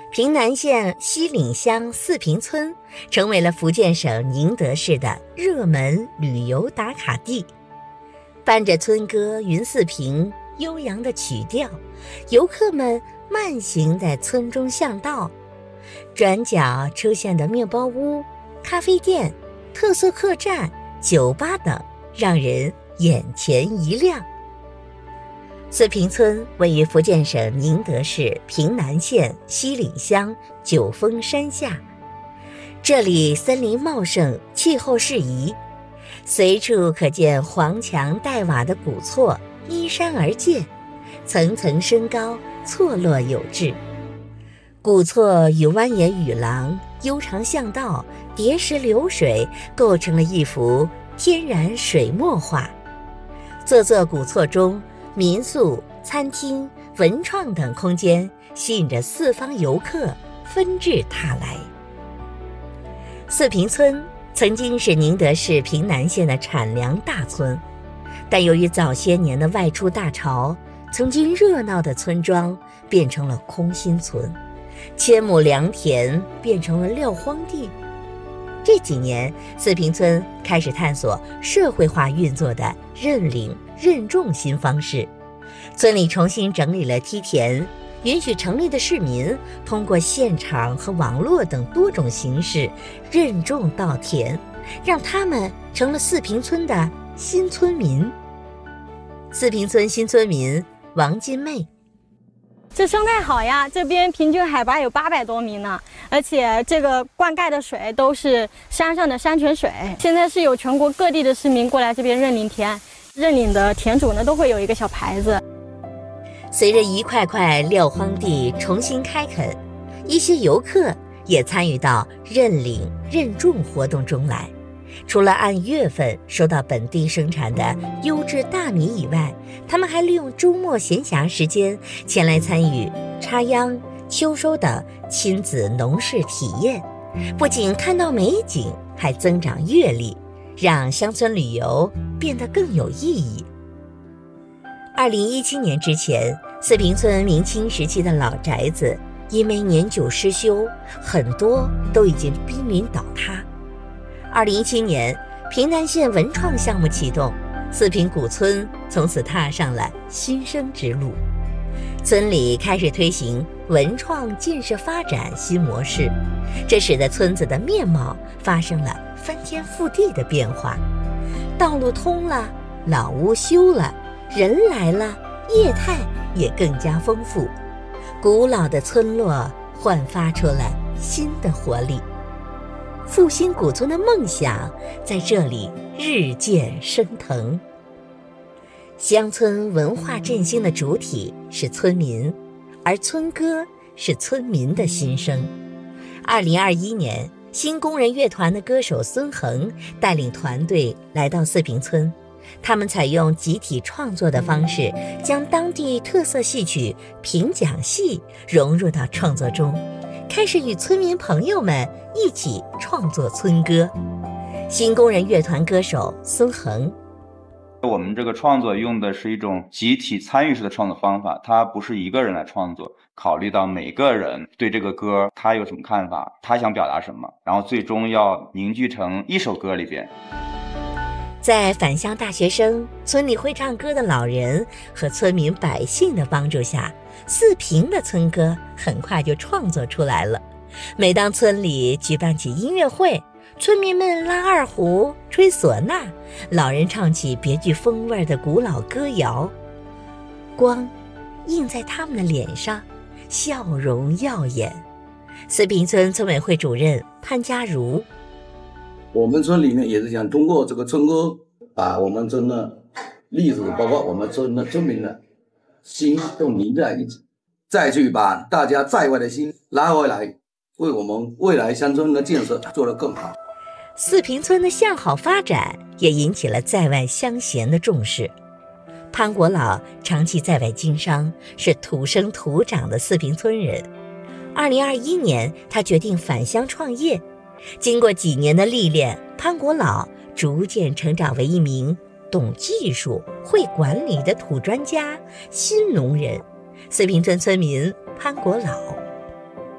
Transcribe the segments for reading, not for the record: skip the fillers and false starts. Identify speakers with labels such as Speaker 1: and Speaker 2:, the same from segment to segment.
Speaker 1: 平南县西岭乡四平村成为了福建省宁德市的热门旅游打卡地。伴着村歌《云四平》悠扬的曲调，游客们慢行在村中巷道，转角出现的面包屋、咖啡店、特色客栈、酒吧等，让人眼前一亮。四平村位于福建省宁德市平南县西岭乡九峰山下，这里森林茂盛，气候适宜，随处可见黄墙黛瓦的古厝依山而建，层层升高，错落有致。古厝与蜿蜒雨廊、悠长巷道、叠石流水构成了一幅天然水墨画。座座古厝中，民宿、餐厅、文创等空间吸引着四方游客纷至沓来。四平村曾经是宁德市平南县的产粮大村，但由于早些年的外出大潮，曾经热闹的村庄变成了空心村，千亩良田变成了撂荒地。这几年，四平村开始探索社会化运作的认领认种新方式，村里重新整理了梯田，允许城里的市民通过现场和网络等多种形式认种稻田，让他们成了四平村的新村民。四平村新村民王金妹：
Speaker 2: 这生态好呀，这边平均海拔有800多米呢，而且这个灌溉的水都是山上的山泉水。现在是有全国各地的市民过来这边认领田，认领的田主呢都会有一个小牌子。
Speaker 1: 随着一块块撂荒地重新开垦，一些游客也参与到认领认种活动中来。除了按月份收到本地生产的优质大米以外，他们还利用周末闲暇时间前来参与插秧、秋收等亲子农事体验，不仅看到美景，还增长阅历，让乡村旅游变得更有意义。2017年之前，四平村明清时期的老宅子因为年久失修，很多都已经濒临倒塌。2017年，平南县文创项目启动，四平古村从此踏上了新生之路。村里开始推行文创建设发展新模式，这使得村子的面貌发生了翻天覆地的变化。道路通了，老屋修了，人来了，业态也更加丰富，古老的村落焕发出了新的活力。复兴古村的梦想在这里日渐升腾。乡村文化振兴的主体是村民，而村歌是村民的心声。2021年，新工人乐团的歌手孙恒带领团队来到四平村，他们采用集体创作的方式，将当地特色戏曲评讲戏融入到创作中，开始与村民朋友们一起创作村歌。新工人乐团歌手孙恒：
Speaker 3: 我们这个创作用的是一种集体参与式的创作方法，它不是一个人来创作，考虑到每个人对这个歌他有什么看法，他想表达什么，然后最终要凝聚成一首歌里边。
Speaker 1: 在返乡大学生、村里会唱歌的老人和村民百姓的帮助下，四平的村歌很快就创作出来了。每当村里举办起音乐会，村民们拉二胡、吹唢呐，老人唱起别具风味的古老歌谣，光映在他们的脸上，笑容耀眼。四平村村委会主任潘家如：
Speaker 4: 我们村里面也是想通过这个村歌，把我们村的历史，包括我们村的村民的心都凝在一起，再去把大家在外的心拉回来，为我们未来乡村的建设做得更好。
Speaker 1: 四平村的向好发展也引起了在外乡贤的重视。潘国老长期在外经商，是土生土长的四平村人。2021年，他决定返乡创业。经过几年的历练，潘国老逐渐成长为一名懂技术、会管理的土专家、新农人。四平村村民潘国老：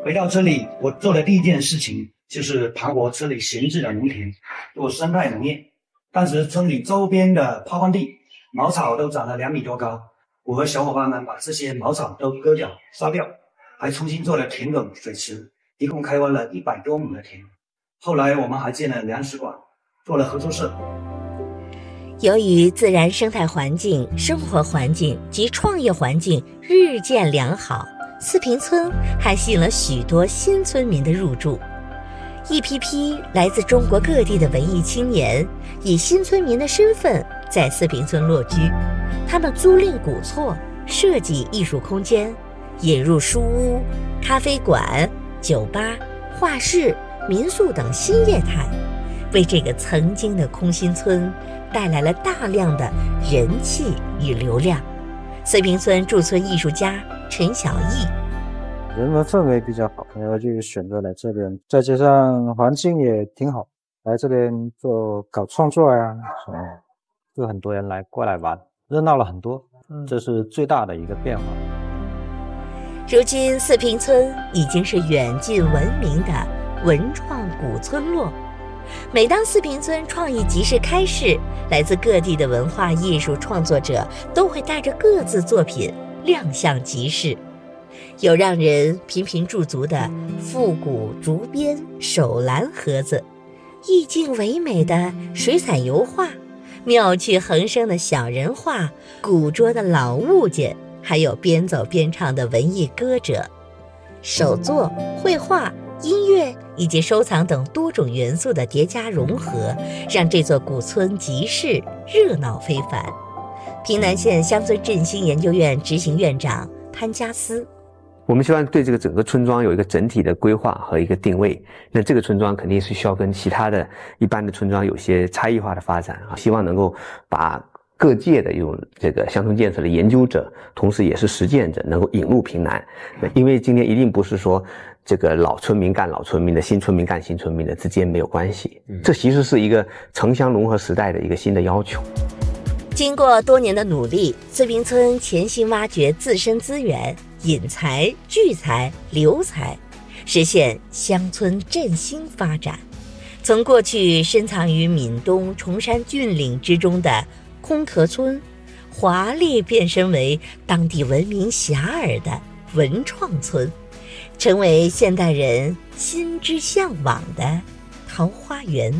Speaker 5: 回到这里，我做的第一件事情就是爬过这里闲置的农田，做生态农业。当时村里周边的抛荒地茅草都长了2米多高，我和小伙伴们把这些茅草都割掉杀掉，还重新做了田埂水池，一共开挖了100多亩的田。后来我们还建了粮食馆，做了合作社。
Speaker 1: 由于自然生态环境、生活环境及创业环境日渐良好，四平村还吸引了许多新村民的入住。一批批来自中国各地的文艺青年以新村民的身份在四平村落居，他们租赁古厝，设计艺术空间，引入书屋、咖啡馆、酒吧、画室、民宿等新业态，为这个曾经的空心村带来了大量的人气与流量。四平村驻村艺术家陈小艺，
Speaker 6: 人文氛围比较好，然后就选择来这边，再加上环境也挺好，来这边搞创作呀什么，就很多人过来玩，热闹了很多，这是最大的一个变化。
Speaker 1: 如今四平村已经是远近闻名的文创古村落。每当四平村创意集市开市，来自各地的文化艺术创作者都会带着各自作品亮相集市。有让人频频驻足的复古竹编手蓝盒子，意境唯美的水彩油画，妙趣横生的小人画，古拙的老物件，还有边走边唱的文艺歌者。手作、绘画、音乐以及收藏等多种元素的叠加融合，让这座古村集市热闹非凡。平南县乡村振兴研究院执行院长潘家思，
Speaker 7: 我们希望对这个整个村庄有一个整体的规划和一个定位。那这个村庄肯定是需要跟其他的一般的村庄有些差异化的发展啊，希望能够把各界的用这个乡村建设的研究者，同时也是实践者，能够引入平南。因为今天一定不是说这个老村民干老村民的，新村民干新村民的之间没有关系，这其实是一个城乡融合时代的一个新的要求。
Speaker 1: 经过多年的努力，四平村潜心挖掘自身资源，引才、聚才、留才，实现乡村振兴发展。从过去深藏于闽东崇山峻岭之中的空壳村，华丽变身为当地闻名遐迩的文创村，成为现代人心之向往的桃花源。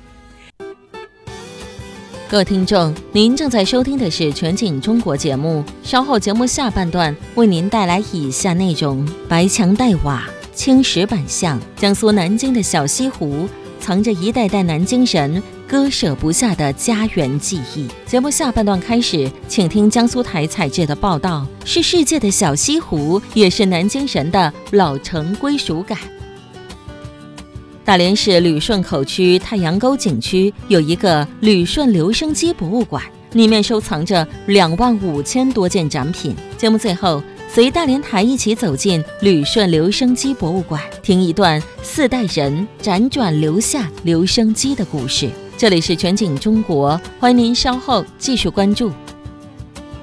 Speaker 8: 各位听众，您正在收听的是全景中国节目，稍后节目下半段为您带来以下内容：白墙黛瓦，青石板巷，江苏南京的小西湖藏着一代代南京人割舍不下的家园记忆。节目下半段开始，请听江苏台采制的报道，是世界的小西湖，也是南京人的老城归属感。大连市旅顺口区太阳沟景区有一个旅顺留声机博物馆，里面收藏着25000多件展品。节目最后，随大连台一起走进旅顺留声机博物馆，听一段4代人辗转留下留声机的故事。这里是全景中国，欢迎您稍后继续关注。